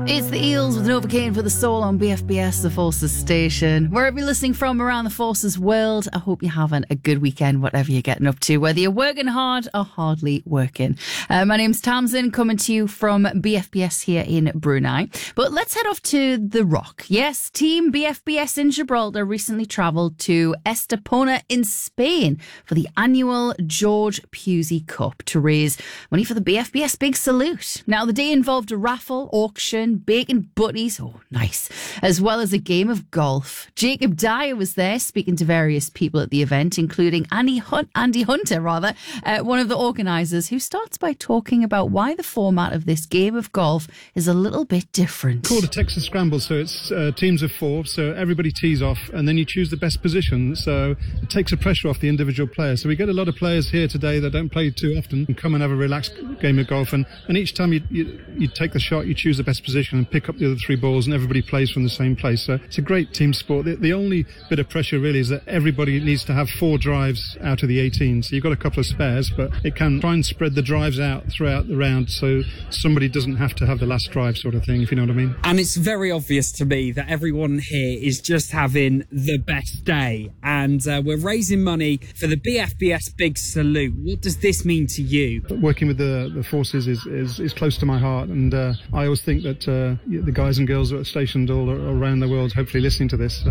It's the Eels with Novocaine for the Soul on BFBS, the Forces station. Wherever you're listening from around the Forces world, I hope you're having a good weekend, whatever you're getting up to, whether you're working hard or hardly working. My name's Tamsin, coming to you from BFBS here in Brunei. But let's head off to the Rock. Yes, Team BFBS in Gibraltar recently travelled to Estepona in Spain for the annual George Pusey Cup to raise money for the BFBS Big Salute. Now, the day involved a raffle, auction, bacon butties, oh nice, as well as a game of golf. Jacob Dyer was there speaking to various people at the event, including Andy Hunter, one of the organisers, who starts by talking about why the format of this game of golf is a little bit different. Called a Texas Scramble, so it's teams of four, so everybody tees off and then you choose the best position, so it takes the pressure off the individual player. So we get a lot of players here today that don't play too often and come and have a relaxed game of golf, and each time you take the shot, you choose the best position and pick up the other three balls, and everybody plays from the same place. So it's a great team sport. The only bit of pressure really is that everybody needs to have 4 drives out of the 18. So you've got a couple of spares, but it can try and spread the drives out throughout the round so somebody doesn't have to have the last drive, sort of thing, if you know what I mean. And it's very obvious to me that everyone here is just having the best day, and we're raising money for the BFBS Big Salute. What does this mean to you? Working with the forces is close to my heart, and I always think that the guys and girls that are stationed all around the world, hopefully listening to this,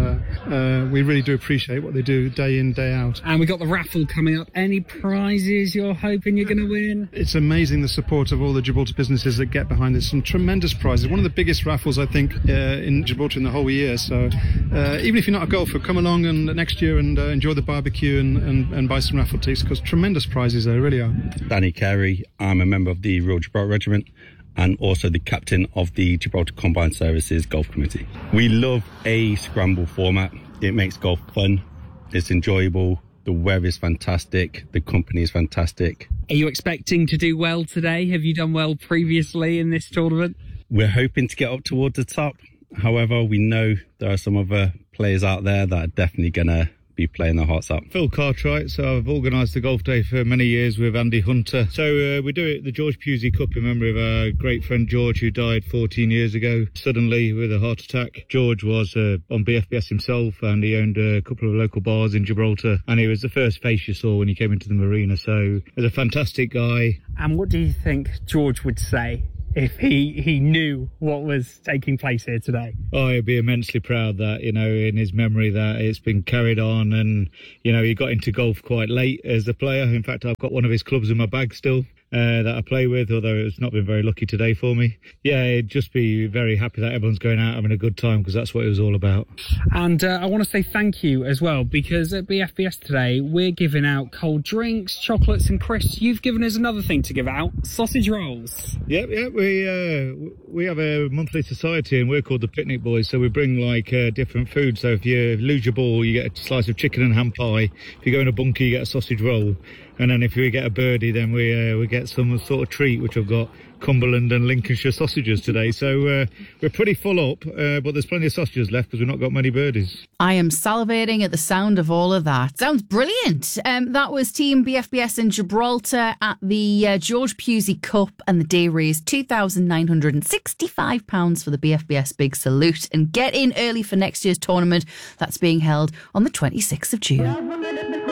we really do appreciate what they do day in, day out. And we got the raffle coming up. Any prizes you're hoping you're going to win? It's amazing the support of all the Gibraltar businesses that get behind this. Some tremendous prizes. One of the biggest raffles, I think, in Gibraltar in the whole year. So even if you're not a golfer, come along and next year and enjoy the barbecue and buy some raffle tickets, because tremendous prizes there really are. Danny Carey. I'm a member of the Royal Gibraltar Regiment and also the captain of the Gibraltar Combined Services Golf Committee. We love a scramble format. It makes golf fun. It's enjoyable. The weather is fantastic. The company is fantastic. Are you expecting to do well today? Have you done well previously in this tournament? We're hoping to get up towards the top. However, we know there are some other players out there that are definitely going to be playing their hearts up. Phil Cartwright. So I've organised the golf day for many years with Andy Hunter. So we do it the George Pusey Cup in memory of our great friend George, who died 14 years ago suddenly with a heart attack. George was on BFBS himself, and he owned a couple of local bars in Gibraltar, and he was the first face you saw when you came into the marina. So he was a fantastic guy. And what do you think George would say if he knew what was taking place here today? Oh, he'd be immensely proud that, in his memory, that it's been carried on, and, he got into golf quite late as a player. In fact, I've got one of his clubs in my bag still. That I play with, although it's not been very lucky today for me. Yeah, he'd just be very happy that everyone's going out having a good time, because that's what it was all about. And I want to say thank you as well, because at BFBS today we're giving out cold drinks, chocolates and crisps. You've given us another thing to give out: sausage rolls. Yeah, we have a monthly society, and we're called the Picnic Boys. So we bring different food. So if you lose your ball, you get a slice of chicken and ham pie. If you go in a bunker, you get a sausage roll. And then if we get a birdie, then we get some sort of treat, which I've got Cumberland and Lincolnshire sausages today. So we're pretty full up, but there's plenty of sausages left because we've not got many birdies. I am salivating at the sound of all of that. Sounds brilliant. That was Team BFBS in Gibraltar at the George Pusey Cup, and the day raised £2,965 for the BFBS Big Salute. And get in early for next year's tournament that's being held on the 26th of June.